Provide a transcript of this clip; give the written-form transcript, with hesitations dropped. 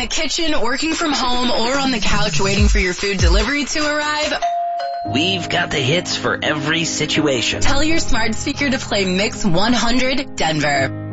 the kitchen, working from home, or on the couch waiting for your food delivery to arrive? We've got the hits for every situation. Tell your smart speaker to play Mix 100 Denver.